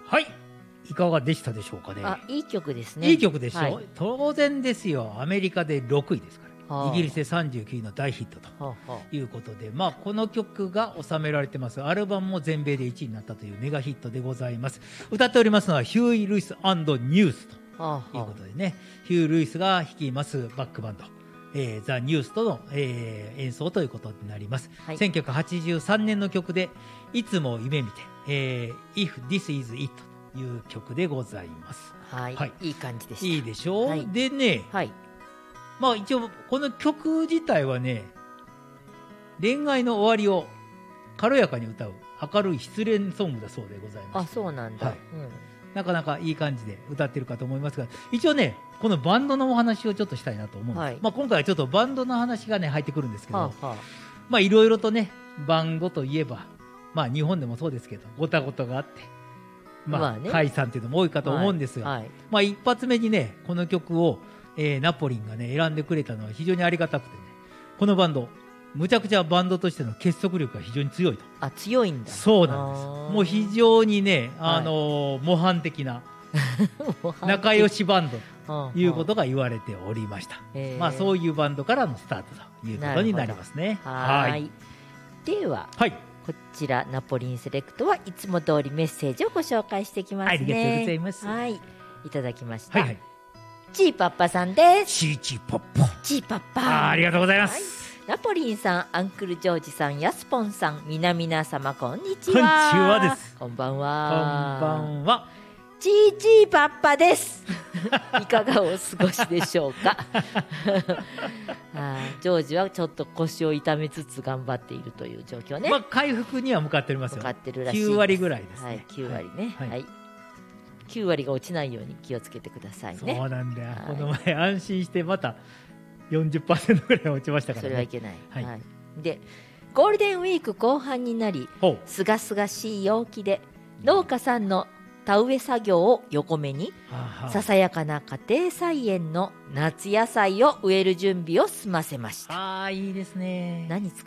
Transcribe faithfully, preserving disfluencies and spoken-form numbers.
はい、いかがでしたでしょうかね。 あ、いい曲ですね。 いい曲でしょ、 はい、 当然ですよ。アメリカでろくいですから、 はあ、 イギリスでさんじゅうきゅういの大ヒットということで、はあはあ、まあ、この曲が収められてますアルバムも全米でいちいになったというメガヒットでございます。歌っておりますのはヒューイ・ルイス&ニュースということでね、はあはあ、ヒュー・ルイスが率いますバックバンド、えー、ザ・ニュースとの、えー、演奏ということになります、はい、せんきゅうひゃくはちじゅうさんねんの曲でいつも夢見て、えー、If This Is It という曲でございます。 はい、はい、いい感じでした。 いいでしょう、はい、でね、 はい、 まあ一応この曲自体はね、恋愛の終わりを軽やかに歌う明るい失恋ソングだそうでございます。 あ、そうなんだ、はい、うん、 なかなかいい感じで歌ってるかと思いますが、一応ねこのバンドのお話をちょっとしたいなと思うんです、はい、まあ、今回はちょっとバンドの話がね入ってくるんですけど、はあはあ、まあいろいろとねバンドといえば、まあ日本でもそうですけどごたごたがあって、まあ、まあね、解散っていうのも多いかと思うんですが、はいはい、まあ一発目にねこの曲を、えー、ナポリンがね選んでくれたのは非常にありがたくてね、このバンドむちゃくちゃバンドとしての結束力が非常に強いと。 あ、強いんだ。 そうなんです。もう非常にね、あのーはい、模範的な仲良しバンドということが言われておりました。まあそういうバンドからのスタートということになりますね。 はい、はい。では、はい、こちらナポリンセレクトはいつも通りメッセージをご紹介していきますね。ありがとうございます。はい、いただきました。はいはい、チーパッパさんです。 チーチーパッパ。 チーパッパ。 あ, ありがとうございます。はい、 ナポリンさん、アンクルジョージさん、ヤスポンさん、みなみな様、こんにちは。 こんにちはです。 こんばんは。 こんばんは。 チーチーパッパです。いかがお過ごしでしょうか。あ、ジョージはちょっと腰を痛めつつ頑張っているという状況ね。 まあ、回復には向かっておりますよ。 向かってるらしいです。 きゅうわりぐらいですね。 はい、きゅうわりね。はい。はい、きゅうわりが落ちないように気をつけてくださいね。 そうなんだよ。この前安心してまたよんじゅっパーセント ぐらい落ちましたからね。 それはいけない。はいはい、でゴールデンウィーク後半になり、すがすがしい陽気で農家さんの田植え作業を横目に、ささやかな家庭菜園の夏野菜を植える準備を済ませました。 あー、いいですね。 何作